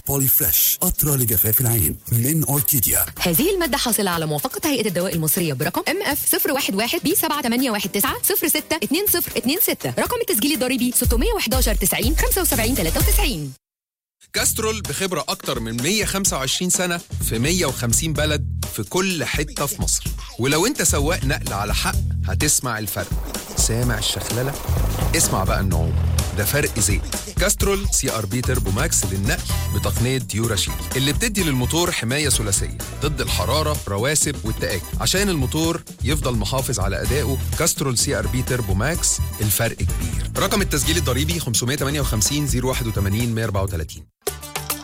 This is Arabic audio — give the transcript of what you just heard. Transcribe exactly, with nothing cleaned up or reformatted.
بولي فريش قطرة لجفاف العين من أوركيديا. هذه المادة حاصلة على موافقة هيئة الدواء المصرية برقم ام اف صفر واحد واحد بي سبعة تمانية واحد تسعة صفر ستة اتنين صفر اتنين ستة. رقم التسجيل الضريبي ستمية وحداشر تسعين خمسة وسبعين تلاتة وتسعين. كاسترول بخبرة أكتر من مية وخمسة وعشرين سنة في مية وخمسين بلد في كل حتة في مصر. ولو أنت سواق نقل على حق هتسمع الفرق. سامع الشخللة؟ اسمع بقى النعوم، ده فرق زيت. كاسترول سي ار بي تربو ماكس للنقل بتقنية ديوراشيل اللي بتدي للموتور حماية ثلاثية ضد الحرارة رواسب والتآكل عشان الموتور يفضل محافظ على أدائه. كاسترول سي ار بي تربو ماكس، الفرق كبير. رقم التسجيل الضريبي خمسمية وتمانية وخمسين صفر واحد وتمانين مية وأربعة وتلاتين.